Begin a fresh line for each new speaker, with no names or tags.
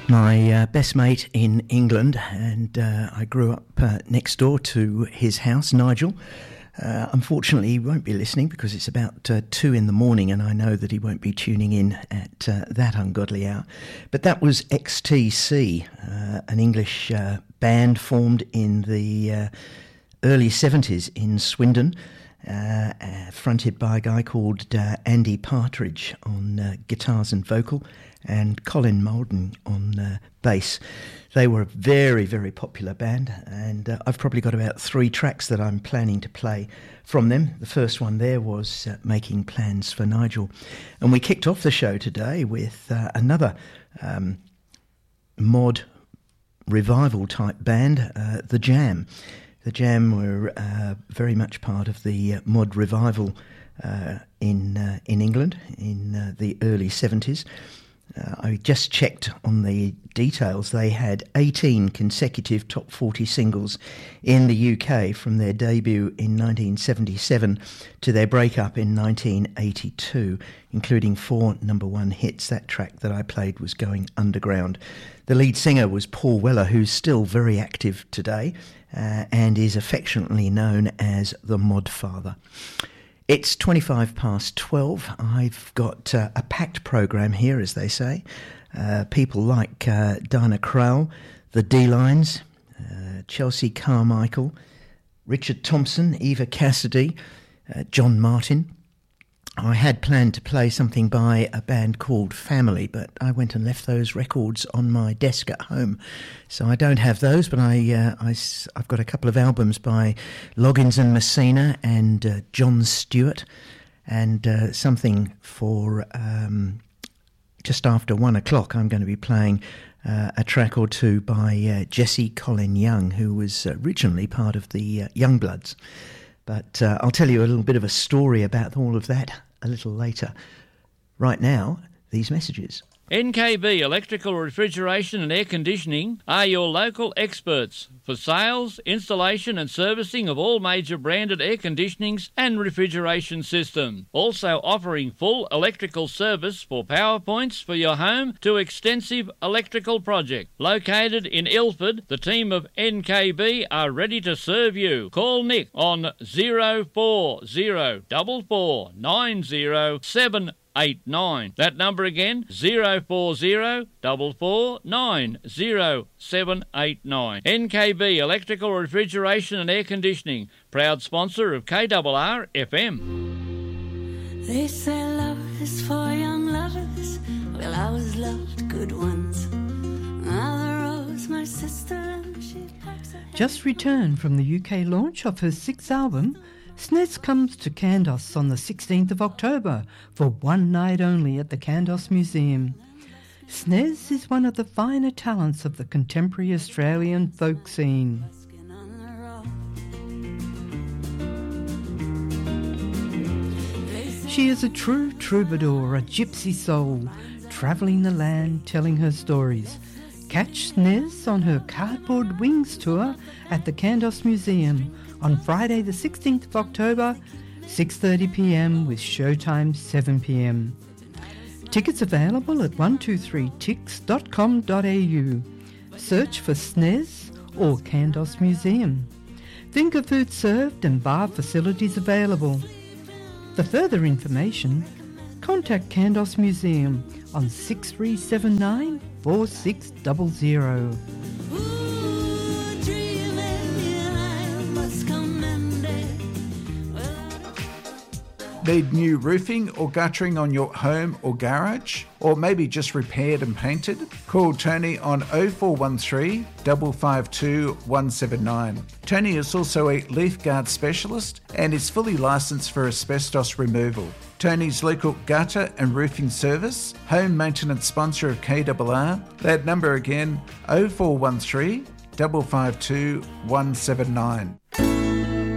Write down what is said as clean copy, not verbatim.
My best mate in England, and I grew up next door to his house, Nigel. Unfortunately, he won't be listening because it's about 2 in the morning, and I know that he won't be tuning in at that ungodly hour. But that was XTC, an English band formed in the early 70s in Swindon, fronted by a guy called Andy Partridge on guitars and vocal, and Colin Malden on bass. They were a very, very popular band, and I've probably got about 3 tracks that I'm planning to play from them. The first one there was Making Plans for Nigel. And we kicked off the show today with another mod revival type band, The Jam. The Jam were very much part of the mod revival in England in the early 70s. I just checked on the details. They had 18 consecutive top 40 singles in the UK from their debut in 1977 to their breakup in 1982, including 4 number 1 hits. That track that I played was Going Underground. The lead singer was Paul Weller, who's still very active today and is affectionately known as the Mod Father. It's 25 past 12. I've got a packed program here, as they say. People like Dinah Crowell, the D-Lines, Chelsea Carmichael, Richard Thompson, Eva Cassidy, John Martin. I had planned to play something by a band called Family, but I went and left those records on my desk at home. So I don't have those, but I've got a couple of albums by Loggins and Messina and John Stewart, and something for just after 1 o'clock. I'm going to be playing a track or two by Jesse Colin Young, who was originally part of the Youngbloods. But I'll tell you a little bit of a story about all of that a little later. Right now, these messages.
NKB Electrical Refrigeration and Air Conditioning are your local experts for sales, installation and servicing of all major branded air conditionings and refrigeration systems. Also offering full electrical service for power points for your home to extensive electrical project. Located in Ilford, the team of NKB are ready to serve you. Call Nick on 0404490789. That number again, 0404490789. NKB Electrical Refrigeration and Air Conditioning, proud sponsor of KRR FM.
They say love is for young lovers. Well, I was loved good ones. Mother Rose, my sister, and she packs her.
Just returned from the UK launch of her 6th album, Snez comes to Kandos on the 16th of October for one night only at the Kandos Museum. Snez is one of the finer talents of the contemporary Australian folk scene. She is a true troubadour, a gypsy soul, travelling the land telling her stories. Catch Snez on her Cardboard Wings tour at the Kandos Museum on Friday the 16th of October, 6:30pm with showtime 7pm. Tickets available at 123tix.com.au. Search for Snez or Kandos Museum. Finger food served and bar facilities available. For further information, contact Kandos Museum on 6379 4600.
Need new roofing or guttering on your home or garage? Or maybe just repaired and painted? Call Tony on 0413 552 179. Tony is also a leaf guard specialist and is fully licensed for asbestos removal. Tony's local gutter and roofing service, home maintenance sponsor of KRR. That number again, 0413 552 179.